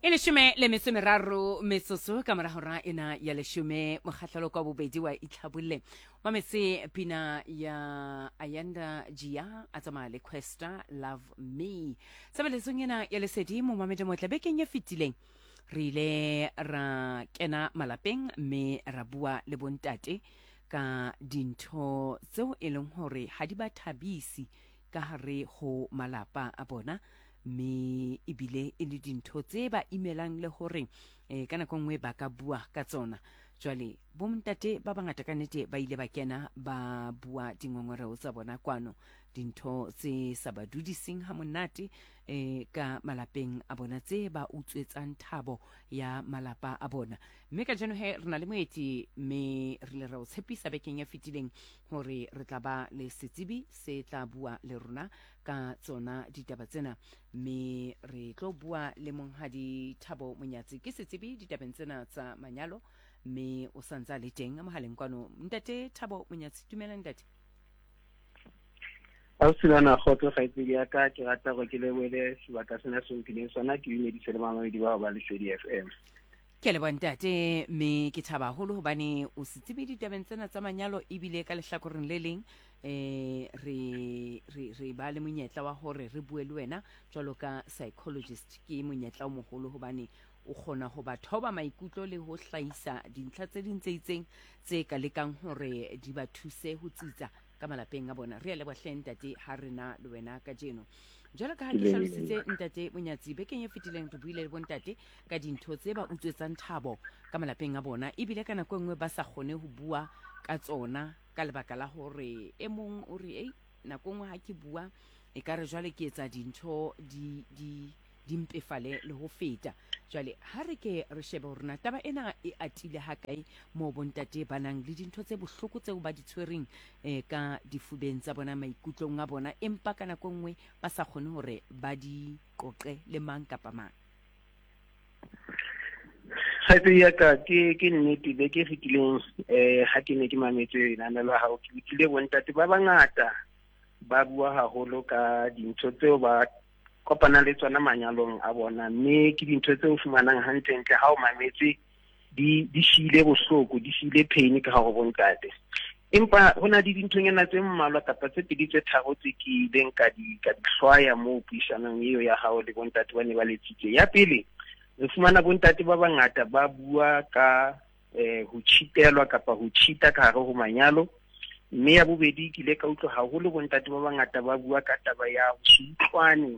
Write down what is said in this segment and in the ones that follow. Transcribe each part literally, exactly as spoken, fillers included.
E leshome le metso e meraro metsotso ka mora hora ena ya leshome mokgahlelo ka bobedi wa itlhabolle wa metse pina ya Ayanda Jia a tsamaya le Questa Love Me sebeletsong ena ya lesedi mo mamedi motle bekeng ya fetileng re ile ra kena malapeng mme ra bua le bontate ka dintho tseo e leng hore ha di ba thabisi ka hare ho malapa a bona me ibile e le dintho tse ba imelang le hore eh, ka nako nngwe ba ka bua ka tsona jwale bontate ba bangata ka nnete ba ile ba kena ba bua dingongoreo tsa bona kwano dintho tse sa ba dudising ha monate eh, ka malapeng a bona tse ba utswetsang thabo ya malapa a bona mme ka jeno he re na le moeti me re le re o tshepisa bekeng ya fetileng hore re tla ba le setsibi se tla bua le rona ka tsona ditaba tsena me re tlo bua le monghadi Thabo Monyatsi ke setsibi ditabeng tsena tsa manyalo me o santsa le teng a mohaleng kwano ntate Thabo Monyatsi dumela ntate a silana khotso khaitsedi ya ka ke rata go ke lewele sebaka sena se mpileng sona ke ime di sele mamedi ba ba le Lesedi F M ke le bontate me ke thaba holo hobane o setsibi ditabeng tsena tsa manyalo ibile ka lehlakoreng le leng eh re re re ba le monyetla wa hore re bue le wena jwalo ka psychologist ke monyetla o moholo hobane o khona ho ba thoba maikutlo le ho hlaisa dintlha tse ding tse itseng tse ka lekang hore di ba thuse ho tsitsa ka malapeng a bona re le bohle ntate ha rena le wena ka jeno jwalo ka ha ke hlalositse ntate Monyatsi bekeng e fetileng re buile le bontate ka dintho tse ba utswetsang thabo ka malapeng a bona ebile ka nako nngwe ba sa khone ho bua ka tsona ka lebaka la hore e mong o re ei nako nngwe ha ke bua e ka re jwale ke etsa dintho di di dimpefale le ho feta jwale ha re ke re shebe hore taba ena e atile ha kae mo bontate banang le dintho tse bohloko tseo ba di tshwereng eh, ka difubeng tsa bona maikutlong a bona empa ka nako nngwe ba sa khone hore ba di qoqe le mang kapa mang hape ya ka ke ke nnete be ke fitileng eh ha ke ne ke mametse nana la ha o ke utlile bontate ba bangata ba bua haholo ka dintho tseo ba kopana le tsona manyalong a bona mme ke dintho tse o fumanang hantle ha o mametse di di shile bohloko di shile pain ka hare bontate empa hona di dintho nyana tse mmalwa kapa tse pedi tse tharo tse ke ileng ka di ka hlwaya mo puisanong eo ya hao le bontate ba ne ba letsitse ya pele re fumana bontate ba bangata ba bua ka eh ho cheatelwa kapa ho cheata ka hare ho manyalo mme ya bobedi ke le ka utlwa haholo bontate ba bangata ba bua ka taba ya ho tshitswane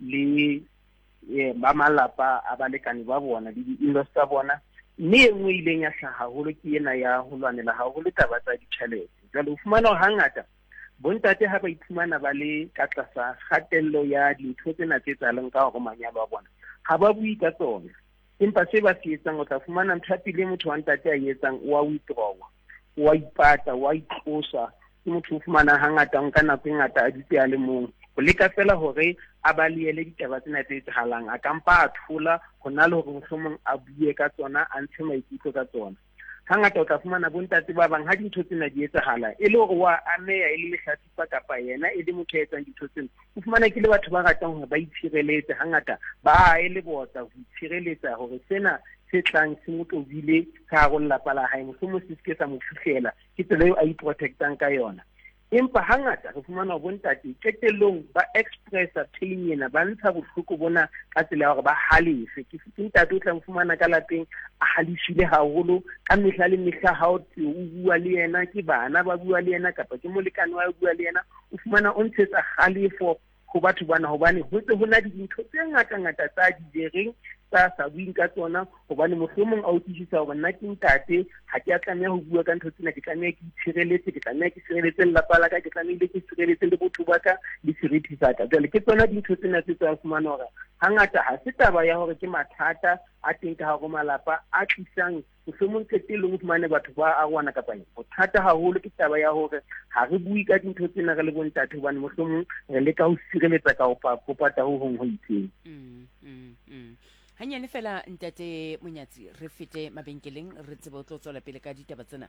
le eh ba malapa a balekane ba bona le di-in-laws tsa bona mme e nngwe ileng ya hlaha haholo ke ena ya ho lwanela haholo taba tsa ditjhelete jwale o fumana hore hangata bontate ha ba iphumana ba le ka tlasa kgatello ya dintho tsena tse tsalang ka hore manyalo a bona ha ba bui ka tsona empa se ba se etsang o tla fumana ntho ya pele motho wa ntate a etsang wa withdraw wa ipata wa itlosa ke motho o fumana hangata nka nako e ngata a dutse a le mong o leka fela hore a ba liele ditaba tsena tse etsahalang a kampa a thola ho na le hore mohlomong a bue ka tsona a ntshe maikutlo ka tsona hangata o tla fumana bontate ba bang ha dintho tsena di etsahala e le hore wa ameya e le lehlatsipa kapa yena e le motho a etsang dintho tsena o fumana ke le batho ba ratang hore ba itshireletse hangata ba a ele botsa ho itshireletsa hore sena se tlang se mo tobile ka hare ho lelapa la hae mohlomong se se sa mo fihlela ke tsela eo a iprotectang ka yona empa hangata re fumana bontate qetellong ba expressa pain ena ba ntsha bohloko bona ka tsela ya hore ba halefe ke ntate o tla mfumana ka lapeng a halefile haholo ka mehla le mehla ha o bua le yena ke bana ba bua le yena kapa ke molekane wa bua le yena o fumana o ntshetsa khalefo go batho bana hobane ho tse hona dintho tse ngata ngata tsa di jereng tsa sa buing ka tsona hobane mohlomong a utlwisisa hore nna ke ntate ha ke a tlameha ho bua ka ntho tsena ke tlameha ke itshireletse ke tlameha ke sireletse lelapa la ka ke tlameile ke sireletse le botho ba ka le seriti sa ka jwale ke tsona dintho tsena tse tsa fumana hore hangata ha se taba ya hore ke mathata a teng ka hare ho malapa a tlisang mohlomong qetellong o fumane batho ba arwana kapa eng bothata haholo ke taba ya hore ha re bui ka dintho tsena re le bontate hobane mohlomong re leka ho sireletsa ka ho popata ho hong ho itseng mm mm mm hanyane fela ntate Monyatsi re fete mabenkeleng re tsebe o tlo tswela pele ka ditaba tsena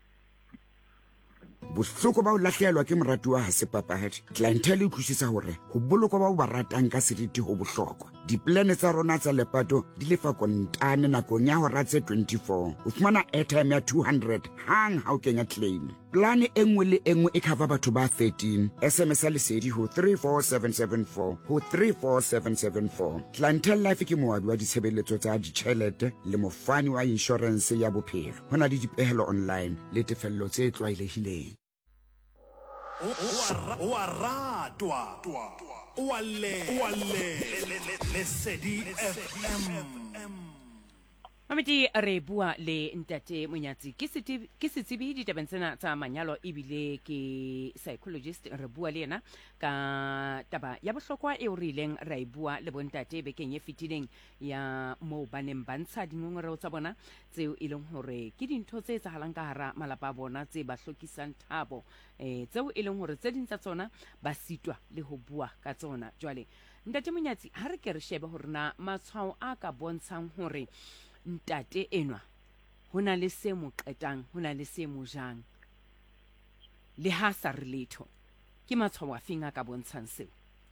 bohloko ba o lahlehelwa ke moratuwa ha se papadi clientele e utlwisisa hore ho bolokwa ba o ba ratang ka seriti ho bohlokwa Diplane tsa rona tsa lepato di lefa kontane nakong ya hora tse twenty-four. O fumana airtime ya two hundred hang ha o kenya claim. Plane e nngwe le e nngwe e cover batho ba thirteen. S M S lesedi ho three four seven seven four ho three four seven seven four. Clientele Life ke moabi wa ditshebeletso tsa ditjhelete le mofani wa insurance ya bophelo. Hona le dipehelo online le tefello tse tlwaelehileng. O a ratwa o a le o a le Lesedi F M. Mamedi re bua le ntate Monyatsi ke setibi ke setsibi ditabeng tsena tsa manyalo ebile ke psychologist re bua le yena ka taba ya bohlokwa e o rileng ra e bua le bontate bekeng e fitileng ya mo baneng bantsha dingongoreo tsa bona tseo e leng hore ke dintho tse etsahalang ka hara malapa a bona tse ba hlokisang thabo eh tseo e leng hore tse ding tsa tsona ba sitwa le ho bua ka tsona. Jwale ntate Monyatsi ha re ke re shebe hore na matshwao a ka bontshang hore ntate enwa hona le se mo qetang hona le se mo jang le ha sa re letho ke matshwao a feng a ka bontshang seo?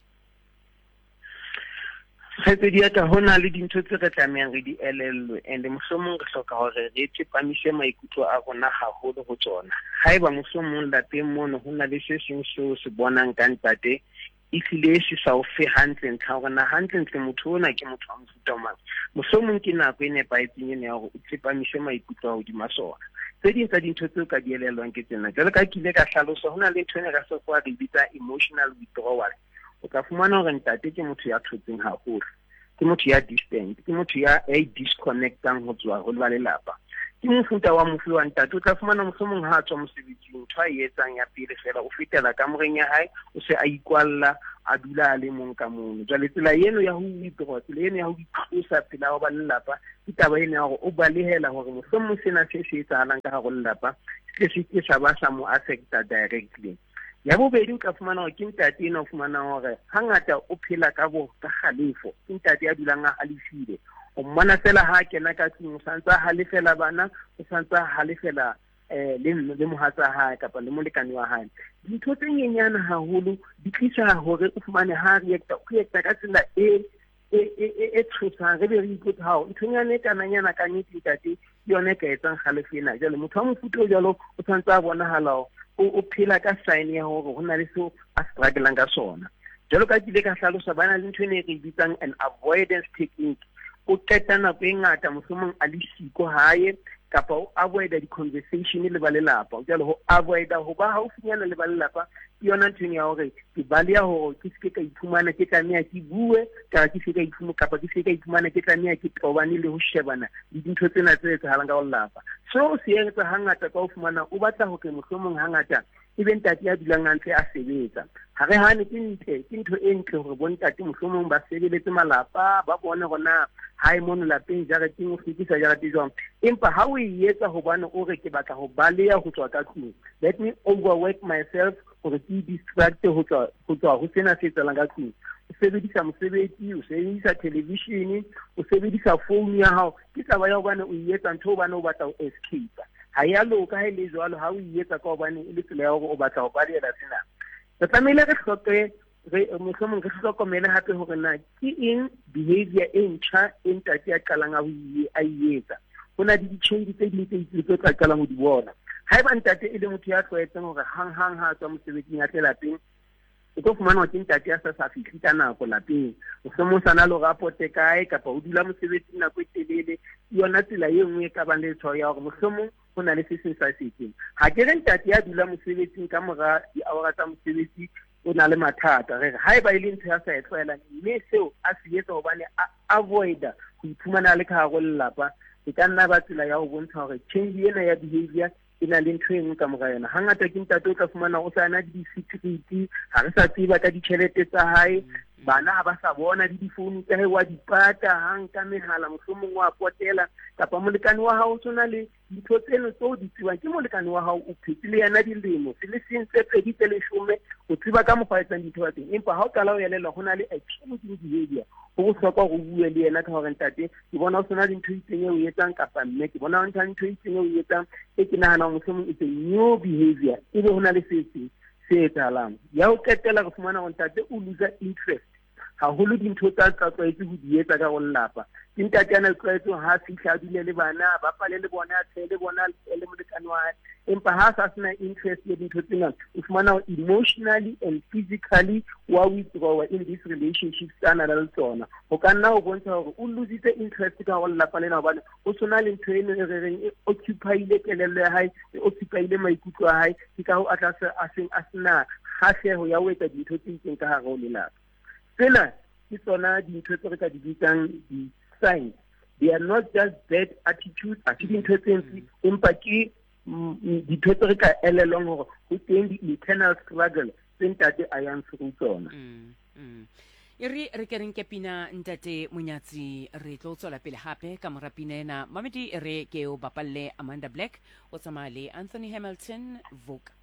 Kgaitsedi ya ka hona le dintho tse re tlamehang re di elellwe and mohlomong re hloka hore re tsepamise maikutlo a rona haholo ho tsona. Haeba mohlomong lapeng mono hona le se seng seo se bonang ka ntate ehlile se sa o fe hantle ntlha hore na hantle ntle motho ona ke motho wa mofuta mang. Mohlomong ke nako e nepahetseng ena ya hore o tsepamise maikutlo a hodima sona. Tse ding tsa dintho tseo ka di elellwang ke tsena jwale ka kile ka hlalosa hona le ntho ena ka sekgowa re bitsa emotional withdrawal. O ka fumana hore ntate ke motho ya thotseng haholo, ke motho ya distant, ke motho ya a disconnectang ho tswa ho ba lelapa. Ke mofuta wa mofu wa ntate o tla fumana mohlomong ha tswa mosebetsing ntho a etsang ya pele fela o fetela kamoreng ya hae o se a ikwalla a dula a le mong ka mong. Jwale tsela eno ya ho withdraw, tsela eno ya ho itlosa pela ho ba lelapa ke taba ena ya hore o balehela hore mohlomong sena se se etsahalang ka hare lelapa se se ke sa ba sa mo affecta directly. Ya bobedi o tla fumana hore ke ntate ena o fumana hore hangata o phela ka bo ka kgalefo, ke ntate ya dulang a halefile. O mmona fela ha kena ka tlung o santsa halefela bana, o santsa halefela eh le le mohatsa hae kapa le molekane wa hae. Dintho tse nyenyana haholo di tlisa hore o fumane ha reacta o reacta ka tsela e e e tshosang re be re ipotsa hao ntonyane kana nyana ka nnete ntate yone ka etsang halefela. Jalo motho wa mofuta o jalo o santsa bona halao o phela ka sign ya hore hona le so a struggling ka sona. Jalo ka dile ka hlalosa bana le ntho ene re bitsang an avoidance technique. O qeta nako e ngata mohlomong a le siko hae kapa o avoida di-conversation le ba lelapa. Jalo ho avoida ho ba haufinyana le ba lelapa ke yona ntho ya hore ke balea hore ke seke ka iphumana ke tlameha ke bue ka ke seke ka iphumana kapa ke seke ka iphumana ke tlameha ke tobane le ho shebana le dintho tsena tse etsahalang ka lelapa. So se etsa hangata ka ho fumana o batla ho ke mohlomong hangata ebe ntate ya dulang a ntse a sebetsa. Ha re hane ke nthe ke ntho e ntle hore bontate mohlomong ba sebeletse malapa ba bone gona hae mono lapeng jareteng o fitisa jarete jwang. Empa ha o e etsa hobane o re ke batla ho balea ho tswa ka tlung, let me overwork myself hore ke distract ho tswa ho tswa ho sena se etsalang ka tlung. O sebedisa mosebetsi, o sebedisa television, o sebedisa phone ya hao, ke taba ya hobane o e etsa ntho hobane o batla ho escape. Ha ya loka ha ile jwalo ha o e etsa ka hobane e le tsela ya hore o batla ho balea sena. Re tlamehile re hloke re mohlomong re hlokomele hape hore na ke eng behavior e ntjha e ntate ya qalang a a etsa. Hona di change tse ding tse tse tla qalang ho di bona. Haeba ntate e le motho ya tlwaetseng hore hang hang ha tswa mosebetsing a tla lapeng o tlo fumana hore ntate ya sa sa fihle ka nako lapeng. Mohlomong sana lo rapote kae kapa o dula mosebetsing nako e telele yona tsela e nngwe e ka bang le tshwao ya hore mohlomong ho na le se seng sa setseng. Ha ke re ntate ya dula mosebetsing ka mora di-hour tsa mosebetsi o na le mathata. Re re haeba e le ntho ya sa e tlwaelang mme seo a se etsa hobane a avoida ho iphumana le ka hare lelapa, e ka nna ba tsela ya ho bontsha hore change ena ya behavior e na le ntho e nngwe ka mora yona. Hangata ke ntate o tla fumana o sa na di-security, ha re sa tseba ka ditjhelete tsa hae, bana ha ba sa bona di difounu tsa hae wa dipata hang ka mehala mohlomong wa potela kapa molekane wa hao o tsona le dintho tseno tseo di tsebang ke molekane wa hao o phethile yana dilemo se le seng tse pedi tse leshome o tseba ka mokgwa etsang dintho tsa teng. Empa ha o qala o elelwa ho na le a changing behavior ho bohlokwa go bue le yena ka hore ntate ke bona o sona dintho itseng eo etsang kapa mme ke bona o ntha ntho itseng eo etsang e ke nahana mohlomong it's a new behavior ebe ho na le se seng se etsahalang. Ya o qetela go fumana hore ntate o lose interest haholo dintho tsa tsa tlwaetse ho di etsa ka go lelapa ke ntate ana tlwaetse ha fihla dile le bana ba pale le bona a le bona le molekane wa hae empa ha sa sena interest le dintho tsena o fumana emotionally and physically wa withdraw in this relationship tsana le tsona ho ka nna o bontsha hore o lositse interest ka go lelapa lena hobane o sona le ntho eno e re reng e occupiile kelello ya hae e occupiile maikutlo a hae ke ka ho a tla se a seng a sena kgahleho ya ho etsa dintho tse itseng ka hare ho lelapa tsena ke tsona dintho tse re ka di bitsang di-signs they are not just bad attitudes a ke dintho tse ntsi empa ke dintho tse re ka elelwang hore ho teng di-internal struggle tse ntate a yang through tsona e re re ke reng ke pina ntate Monyatsi re tlo tswela pele hape ka mora pina ena mamedi e re ke o bapalle Amanda Black o tsamaya le Anthony Hamilton Vogue